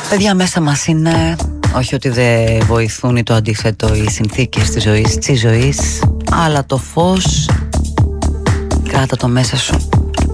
Παιδιά, μέσα μας είναι, όχι ότι δεν βοηθούν ή το αντίθετο οι συνθήκες της ζωής, αλλά το φως κράτα το μέσα σου.